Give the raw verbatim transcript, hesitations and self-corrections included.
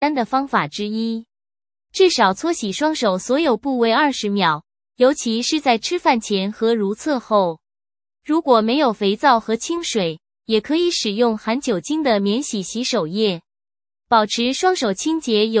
单的方法之一。至少搓洗双手所有部位二十秒，尤其是在吃饭前和如厕后。如果没有肥皂和清水，也可以使用含酒精的免洗洗手液，保持双手清洁有